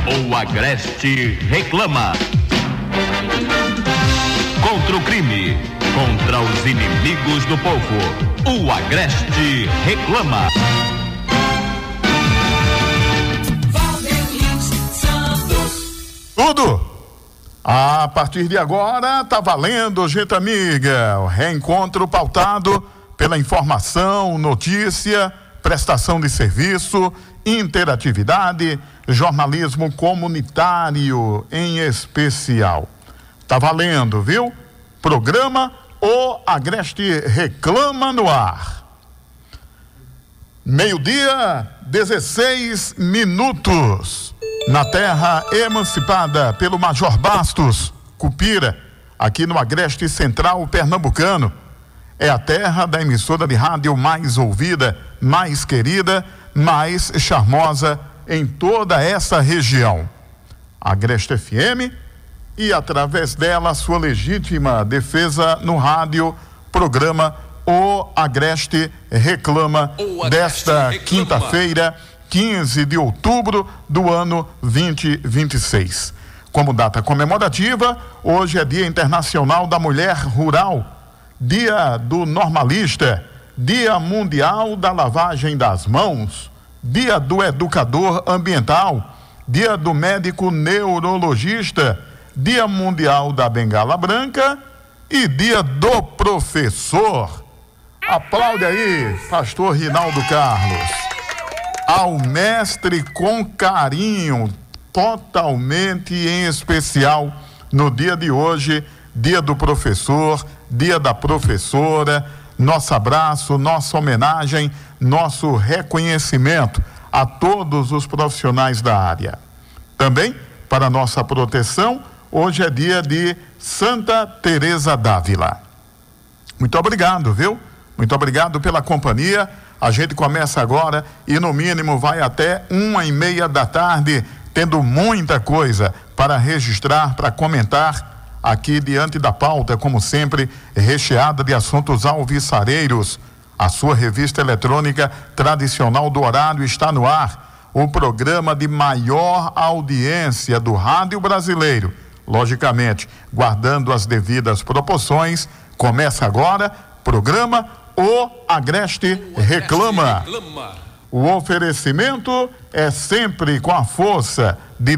O Agreste reclama. Contra o crime, contra os inimigos do povo, o Agreste reclama. Tudo! A partir de agora tá valendo, gente amiga, o reencontro pautado pela informação, notícia, prestação de serviço, interatividade, jornalismo comunitário em especial. Tá valendo, viu? Programa O Agreste Reclama no ar. 12:16. Na terra emancipada pelo Major Bastos, Cupira, aqui no Agreste Central Pernambucano. É a terra da emissora de rádio mais ouvida, mais querida, mais charmosa em toda essa região. Agreste FM e, através dela, sua legítima defesa no rádio, programa O Agreste Reclama, desta quinta-feira, 15 de outubro do ano 2026. Como data comemorativa, hoje é Dia Internacional da Mulher Rural, Dia do Normalista, Dia Mundial da Lavagem das Mãos, Dia do Educador Ambiental, Dia do Médico Neurologista, Dia Mundial da Bengala Branca e Dia do Professor. Aplaude aí, pastor Rinaldo Carlos. Ao mestre com carinho, totalmente em especial, no dia de hoje, Dia do Professor, Dia da Professora, nosso abraço, nossa homenagem, nosso reconhecimento a todos os profissionais da área. Também, para nossa proteção, hoje é dia de Santa Teresa d'Ávila. Muito obrigado, viu? Muito obrigado pela companhia. A gente começa agora e no mínimo vai até 1h30 da tarde, tendo muita coisa para registrar, para comentar aqui diante da pauta, como sempre, recheada de assuntos alvissareiros. A sua revista eletrônica tradicional do horário está no ar. O programa de maior audiência do rádio brasileiro, logicamente, guardando as devidas proporções. Começa agora, programa O Agreste Reclama. O oferecimento é sempre com a força de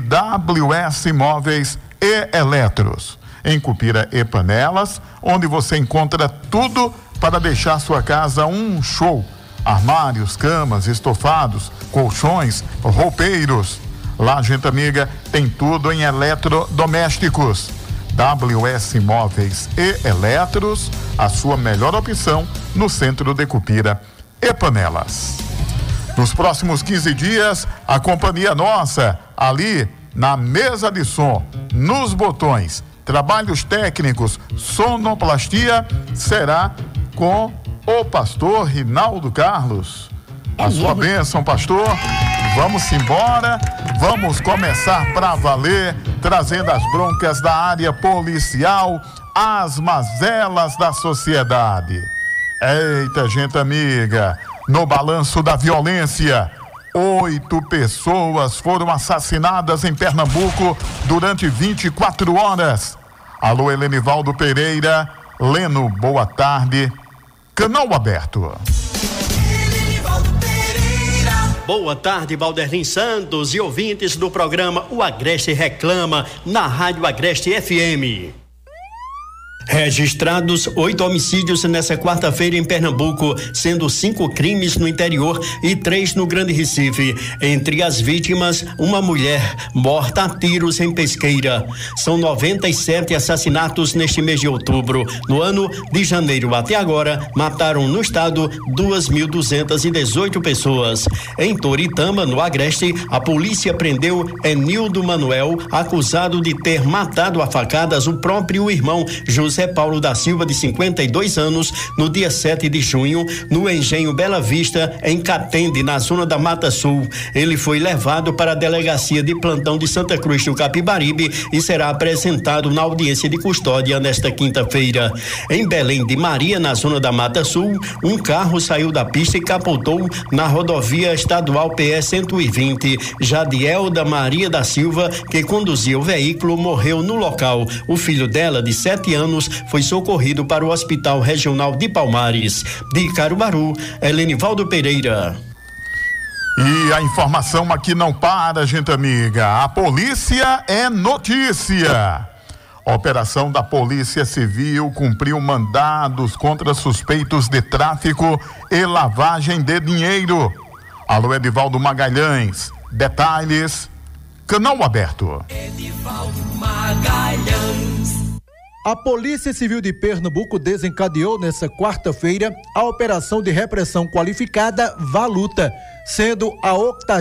WS Móveis e Eletros. Em Cupira e Panelas, onde você encontra tudo para deixar sua casa um show. Armários, camas, estofados, colchões, roupeiros. Lá, gente amiga, tem tudo em eletrodomésticos. WS Móveis e Eletros, a sua melhor opção no centro de Cupira e Panelas. Nos próximos 15 dias, a companhia nossa, ali na mesa de som, nos botões, trabalhos técnicos, sonoplastia, será com o pastor Rinaldo Carlos. A sua bênção, pastor. Vamos embora, vamos começar para valer, trazendo as broncas da área policial, as mazelas da sociedade. Eita, gente amiga, no balanço da violência, 8 pessoas foram assassinadas em Pernambuco durante 24 horas. Alô, Helenivaldo Pereira, Leno, boa tarde. Canal aberto. Boa tarde, Valderlin Santos e ouvintes do programa O Agreste Reclama, na Rádio Agreste FM. Registrados 8 homicídios nessa quarta-feira em Pernambuco, sendo 5 crimes no interior e 3 no Grande Recife. Entre as vítimas, uma mulher morta a tiros em Pesqueira. São 97 assassinatos neste mês de outubro. No ano de janeiro até agora, mataram no estado 2.218 pessoas. Em Toritama, no Agreste, a polícia prendeu Enildo Manuel, acusado de ter matado a facadas o próprio irmão José José Paulo da Silva, de 52 anos, no dia 7 de junho, no Engenho Bela Vista, em Catende, na zona da Mata Sul. Ele foi levado para a delegacia de plantão de Santa Cruz do Capibaribe e será apresentado na audiência de custódia nesta quinta-feira. Em Belém de Maria, na zona da Mata Sul, um carro saiu da pista e capotou na rodovia estadual PS 120. Jadielda Maria da Silva, que conduzia o veículo, morreu no local. O filho dela, de 7 anos, foi socorrido para o Hospital Regional de Palmares. De Caruaru, Helenivaldo Pereira. E a informação aqui não para, gente amiga. A polícia é notícia. A operação da Polícia Civil cumpriu mandados contra suspeitos de tráfico e lavagem de dinheiro. Alô, Edivaldo Magalhães. Detalhes, canal aberto. Edivaldo Magalhães. A Polícia Civil de Pernambuco desencadeou nesta quarta-feira a Operação de Repressão Qualificada Valuta, sendo a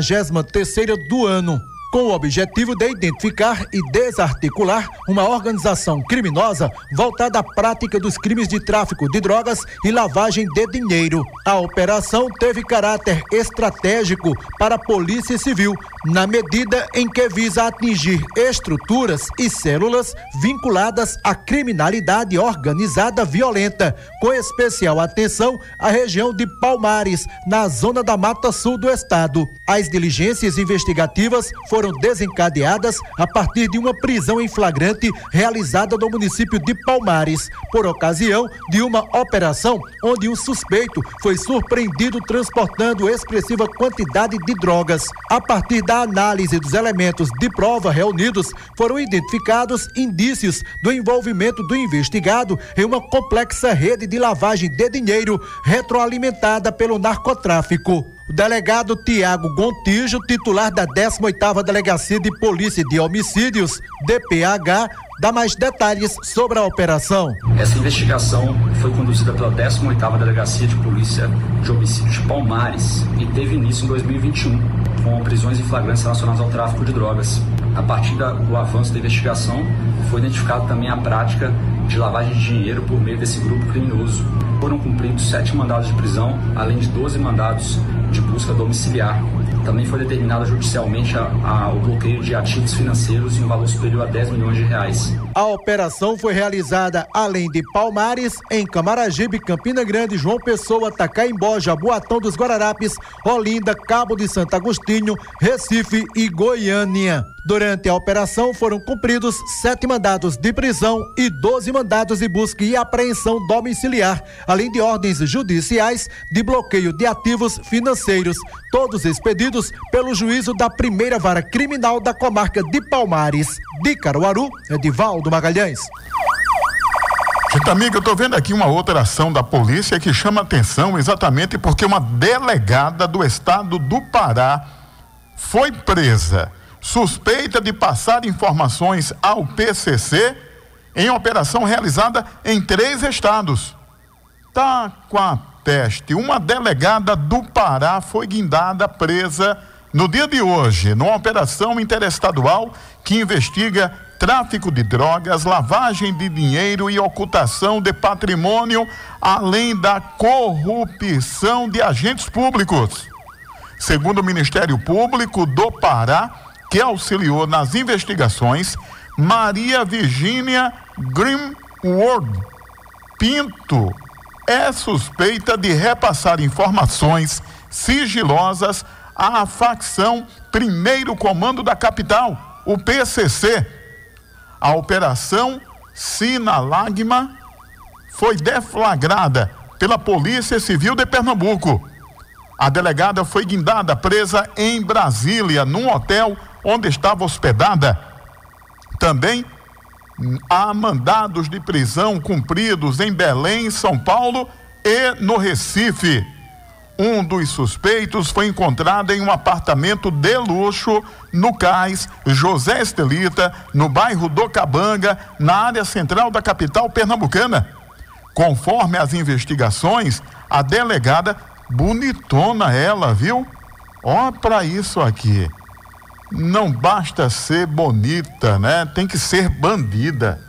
83ª do ano, com o objetivo de identificar e desarticular uma organização criminosa voltada à prática dos crimes de tráfico de drogas e lavagem de dinheiro. A operação teve caráter estratégico para a Polícia Civil, na medida em que visa atingir estruturas e células vinculadas à criminalidade organizada violenta, com especial atenção à região de Palmares, na zona da Mata Sul do estado. As diligências investigativas foram desencadeadas a partir de uma prisão em flagrante realizada no município de Palmares, por ocasião de uma operação onde um suspeito foi surpreendido transportando expressiva quantidade de drogas. A partir da análise dos elementos de prova reunidos, foram identificados indícios do envolvimento do investigado em uma complexa rede de lavagem de dinheiro retroalimentada pelo narcotráfico. O delegado Tiago Gontijo, titular da 18ª Delegacia de Polícia de Homicídios, DPH, dá mais detalhes sobre a operação. Essa investigação foi conduzida pela 18ª Delegacia de Polícia de Homicídios de Palmares e teve início em 2021, com prisões em flagrantes relacionadas ao tráfico de drogas. A partir do avanço da investigação, foi identificada também a prática de lavagem de dinheiro por meio desse grupo criminoso. Foram cumpridos 7 mandados de prisão, além de 12 mandados de busca domiciliar. Também foi determinado judicialmente o bloqueio de ativos financeiros em um valor superior a 10 milhões de reais. A operação foi realizada além de Palmares, em Camaragibe, Campina Grande, João Pessoa, Tacaimbó, Jaboatão dos Guararapes, Olinda, Cabo de Santo Agostinho, Recife e Goiânia. Durante a operação foram cumpridos 7 mandados de prisão e 12 mandados de busca e apreensão domiciliar, além de ordens judiciais de bloqueio de ativos financeiros, todos expedidos pelo juízo da primeira vara criminal da comarca de Palmares. De Caruaru, Edivaldo Magalhães. Gente amiga, eu tô vendo aqui uma outra ação da polícia que chama atenção exatamente porque uma delegada do estado do Pará foi presa, suspeita de passar informações ao PCC em operação realizada em 3 estados. Tá com a peste. Uma delegada do Pará foi guindada, presa no dia de hoje, numa operação interestadual que investiga tráfico de drogas, lavagem de dinheiro e ocultação de patrimônio, além da corrupção de agentes públicos. Segundo o Ministério Público do Pará, que auxiliou nas investigações, Maria Virgínia Grimwald Pinto é suspeita de repassar informações sigilosas à facção Primeiro Comando da Capital, o PCC. A operação Sinalagma foi deflagrada pela Polícia Civil de Pernambuco. A delegada foi guindada, presa em Brasília, num hotel onde estava hospedada. Também há mandados de prisão cumpridos em Belém, São Paulo e no Recife. Um dos suspeitos foi encontrado em um apartamento de luxo no cais José Estelita, no bairro do Cabanga, na área central da capital pernambucana. Conforme as investigações, a delegada, bonitona ela, viu? Ó, para isso aqui. Não basta ser bonita, né? Tem que ser bandida.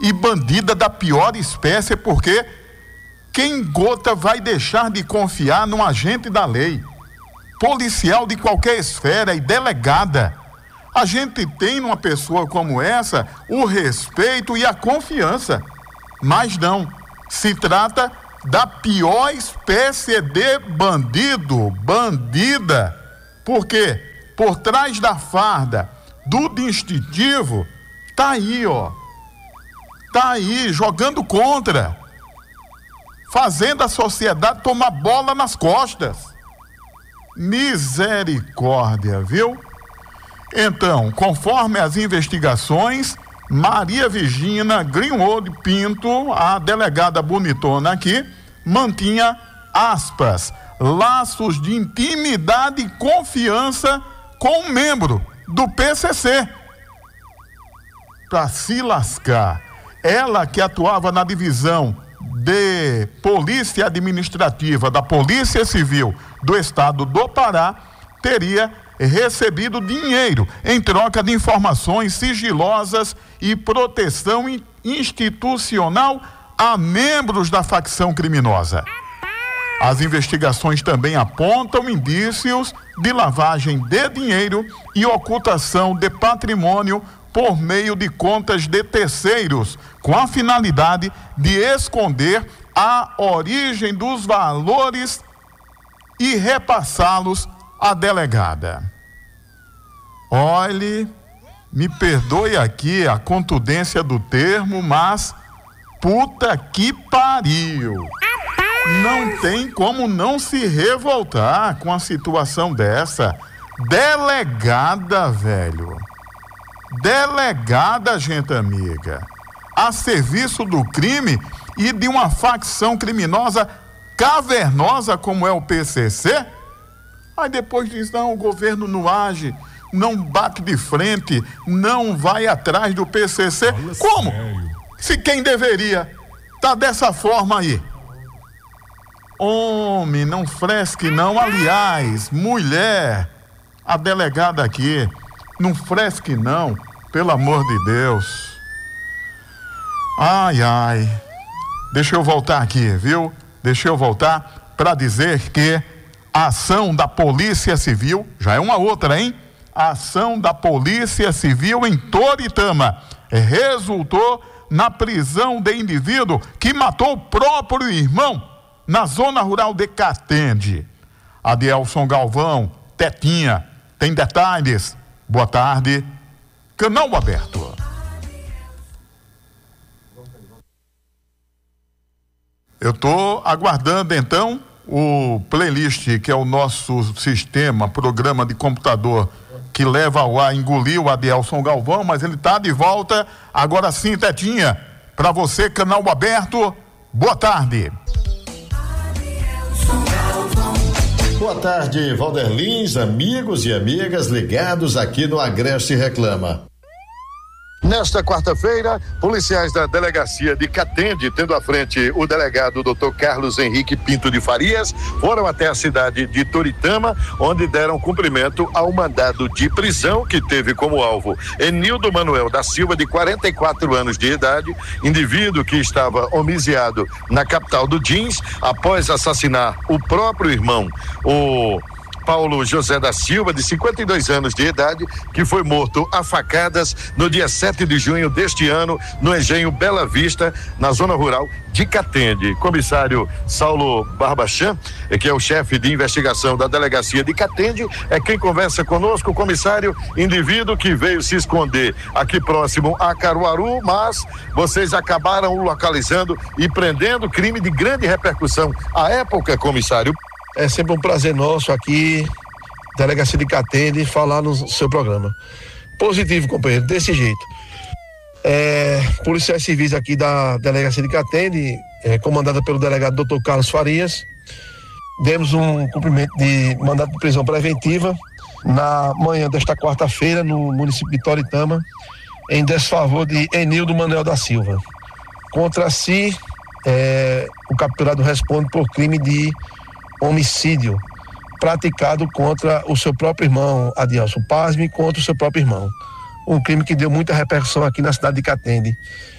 e bandida da pior espécie, porque quem gota vai deixar de confiar num agente da lei, policial de qualquer esfera e delegada. A gente tem numa pessoa como essa o respeito e a confiança, mas não, se trata da pior espécie de bandido, bandida, porque por trás da farda do distintivo tá aí, tá aí jogando contra, fazendo a sociedade tomar bola nas costas. Misericórdia, viu? Então, conforme as investigações, Maria Virgínia Greenwood Pinto, a delegada bonitona aqui, mantinha, aspas, laços de intimidade e confiança com um membro do PCC. Para se lascar, ela que atuava na divisão de Polícia Administrativa da Polícia Civil do Estado do Pará, teria recebido dinheiro em troca de informações sigilosas e proteção institucional a membros da facção criminosa. As investigações também apontam indícios de lavagem de dinheiro e ocultação de patrimônio por meio de contas de terceiros, com a finalidade de esconder a origem dos valores e repassá-los à delegada. Olhe, me perdoe aqui a contundência do termo, mas puta que pariu. Não tem como não se revoltar com a situação dessa. Delegada, velho. Delegada, gente amiga, a serviço do crime e de uma facção criminosa cavernosa como é o PCC? Aí depois diz, não, o governo não age, não bate de frente, não vai atrás do PCC. Olha, como? Sério? Se quem deveria tá dessa forma aí. Homem, não fresque não. Aliás, mulher, a delegada aqui, não fresque não, pelo amor de Deus. Ai, ai. Deixa eu voltar aqui, viu? Deixa eu voltar para dizer que a ação da Polícia Civil, já é uma outra, hein? A ação da Polícia Civil em Toritama resultou na prisão de indivíduo que matou o próprio irmão na zona rural de Catende. Adielson Galvão, Tetinha, tem detalhes. Boa tarde, canal aberto. Eu estou aguardando então o playlist, que é o nosso sistema, programa de computador que leva ao ar, engoliu o Adielson Galvão, mas ele está de volta. Agora sim, Tetinha, para você, canal aberto, boa tarde. Boa tarde, Valder Lins, amigos e amigas ligados aqui no Agreste Reclama. Nesta quarta-feira, policiais da delegacia de Catende, tendo à frente o delegado Dr. Carlos Henrique Pinto de Farias, foram até a cidade de Toritama, onde deram cumprimento ao mandado de prisão que teve como alvo Enildo Manuel da Silva, de 44 anos de idade, indivíduo que estava homiziado na capital do Jeans após assassinar o próprio irmão, o Paulo José da Silva, de 52 anos de idade, que foi morto a facadas no dia 7 de junho deste ano, no engenho Bela Vista, na zona rural de Catende. Comissário Saulo Barbachan, que é o chefe de investigação da delegacia de Catende, é quem conversa conosco. Comissário, indivíduo que veio se esconder aqui próximo a Caruaru, mas vocês acabaram o localizando e prendendo, crime de grande repercussão à época, comissário. É sempre um prazer nosso aqui, Delegacia de Catende, falar no seu programa. Positivo, companheiro, desse jeito. Policiais civis aqui da Delegacia de Catende, comandada pelo delegado Dr. Carlos Farias, demos um cumprimento de mandato de prisão preventiva na manhã desta quarta-feira no município de Toritama, em desfavor de Enildo Manuel da Silva. Contra si, o capturado responde por crime de homicídio praticado contra o seu próprio irmão, Adielson. Pasme, contra o seu próprio irmão. Um crime que deu muita repercussão aqui na cidade de Catende.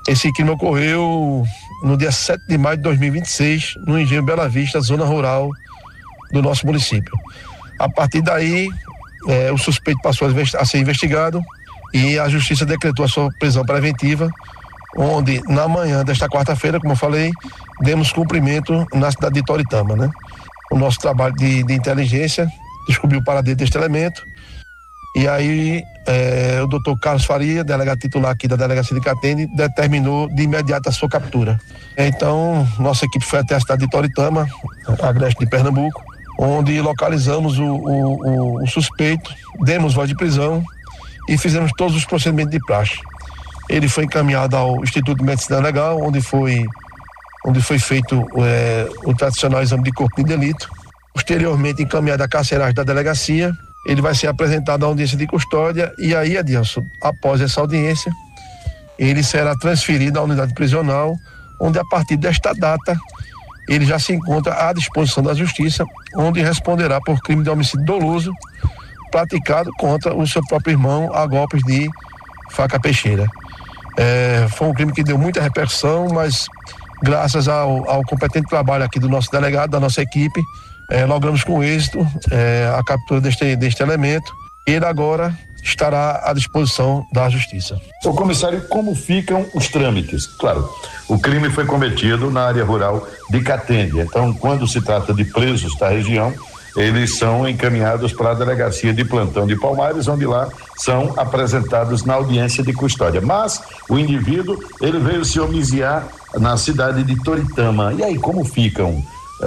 Esse crime ocorreu no dia 7 de maio de 2026, no Engenho Bela Vista, zona rural do nosso município. A partir daí, o suspeito passou a ser investigado e a justiça decretou a sua prisão preventiva, onde na manhã desta quarta-feira, como eu falei, demos cumprimento na cidade de Toritama, né? O nosso trabalho de inteligência descobriu o paradeiro deste elemento. E aí, o doutor Carlos Faria, delegado titular aqui da Delegacia de Catende, determinou de imediato a sua captura. Então, nossa equipe foi até a cidade de Toritama, agreste de Pernambuco, onde localizamos o suspeito, demos voz de prisão e fizemos todos os procedimentos de praxe. Ele foi encaminhado ao Instituto de Medicina Legal, onde foi feito o tradicional exame de corpo de delito. Posteriormente, encaminhado à carceragem da delegacia. Ele vai ser apresentado à audiência de custódia e aí, Adilson, após essa audiência, ele será transferido à unidade prisional, onde a partir desta data ele já se encontra à disposição da justiça, onde responderá por crime de homicídio doloso praticado contra o seu próprio irmão a golpes de faca peixeira. Foi um crime que deu muita repercussão, mas graças ao competente trabalho aqui do nosso delegado, da nossa equipe, logramos com êxito a captura deste elemento. Ele agora estará à disposição da justiça. Ô comissário, como ficam os trâmites? Claro, o crime foi cometido na área rural de Catende, então quando se trata de presos da região, eles são encaminhados para a delegacia de plantão de Palmares, onde lá são apresentados na audiência de custódia. Mas o indivíduo, ele veio se homiziar na cidade de Toritama. E aí, como ficam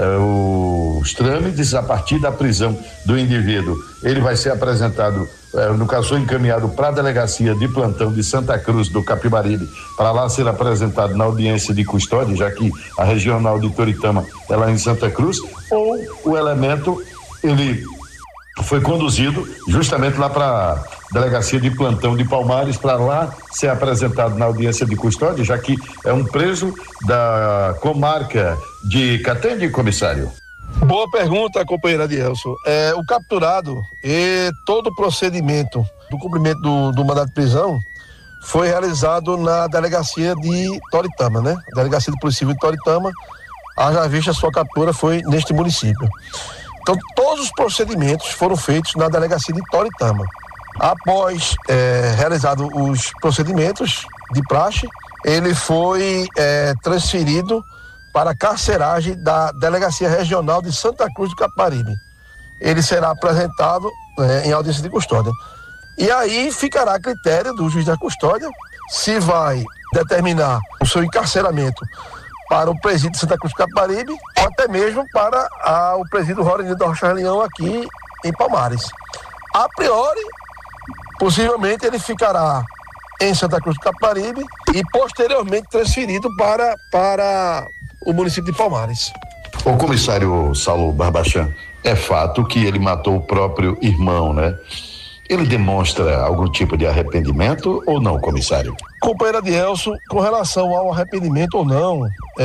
os trâmites a partir da prisão do indivíduo? Ele vai ser apresentado, no caso, foi encaminhado para a delegacia de plantão de Santa Cruz do Capibaribe, para lá ser apresentado na audiência de custódia, já que a regional de Toritama é lá em Santa Cruz, ou o elemento, ele foi conduzido justamente lá para a delegacia de plantão de Palmares, para lá ser apresentado na audiência de custódia, já que é um preso da comarca de Catende, comissário? Boa pergunta, companheiro Adielson. O capturado e todo o procedimento do cumprimento do mandado de prisão foi realizado na delegacia de Toritama, né? Delegacia de Polícia Civil de Toritama, haja vista sua captura foi neste município. Então, todos os procedimentos foram feitos na delegacia de Toritama. Após realizados os procedimentos de praxe, ele foi transferido para a carceragem da Delegacia Regional de Santa Cruz do Capibaribe. Ele será apresentado em audiência de custódia. E aí ficará a critério do juiz da custódia se vai determinar o seu encarceramento para o presídio de Santa Cruz do Capibaribe ou até mesmo para o presídio Rorinildo da Rocha Leão aqui em Palmares. A priori, possivelmente ele ficará em Santa Cruz do Capibaribe e posteriormente transferido para o município de Palmares. O comissário Saulo Barbachan, é fato que ele matou o próprio irmão, né? Ele demonstra algum tipo de arrependimento ou não, comissário? Companheiro Adielson, com relação ao arrependimento ou não,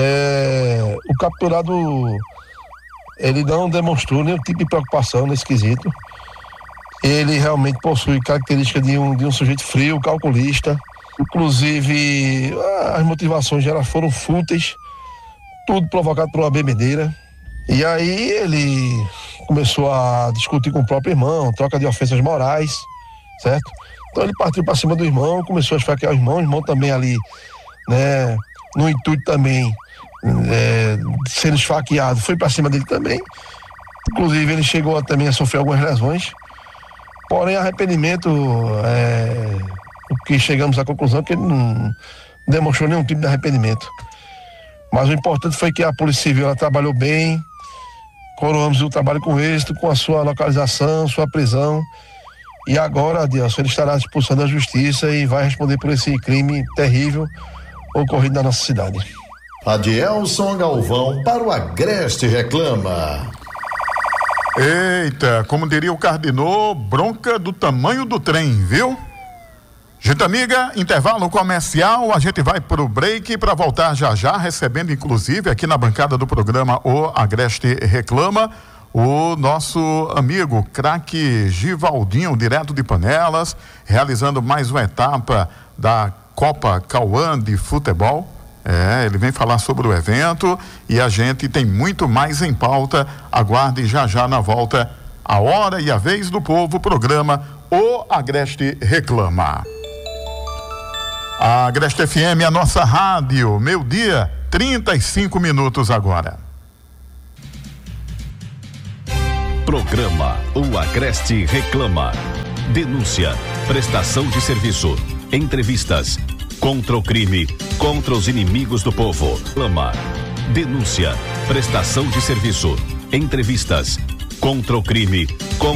o capturado, ele não demonstrou nenhum tipo de preocupação nesse quesito. Ele realmente possui características de um sujeito frio, calculista. Inclusive, as motivações já foram fúteis, tudo provocado por uma bebedeira. E aí ele começou a discutir com o próprio irmão, troca de ofensas morais, certo? Então ele partiu para cima do irmão, começou a esfaquear o irmão também ali, né? No intuito também sendo esfaqueado, foi para cima dele também. Inclusive ele chegou também a sofrer algumas lesões. Porém, arrependimento, o que chegamos à conclusão é que ele não demonstrou nenhum tipo de arrependimento. Mas o importante foi que a Polícia Civil ela trabalhou bem, coroamos o trabalho com êxito, com a sua localização, sua prisão. E agora, Adilson, ele estará à disposição da justiça e vai responder por esse crime terrível ocorrido na nossa cidade. Adielson Galvão para o Agreste Reclama. Eita, como diria o Cardinô, bronca do tamanho do trem, viu? Gente amiga, intervalo comercial, a gente vai pro break para voltar já, recebendo inclusive aqui na bancada do programa O Agreste Reclama, o nosso amigo craque Givaldinho, direto de Panelas, realizando mais uma etapa da Copa Cauã de futebol. Ele vem falar sobre o evento e a gente tem muito mais em pauta. Aguarde já na volta a hora e a vez do povo, programa O Agreste Reclama. A Agreste FM, a nossa rádio, meio-dia, 35 minutos agora. Programa O Agreste Reclama. Denúncia, prestação de serviço, entrevistas, contra o crime, contra os inimigos do povo. Reclama. Denúncia, prestação de serviço, entrevistas, contra o crime,